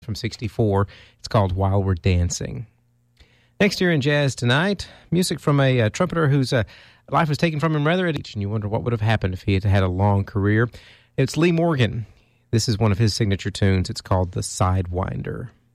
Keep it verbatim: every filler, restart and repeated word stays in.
from sixty-four. It's called While We're Dancing. Next year in Jazz Tonight, music from a, a trumpeter whose uh, life was taken from him rather at age, and you wonder what would have happened if he had had a long career. It's Lee Morgan. This is one of his signature tunes. It's called The Sidewinder.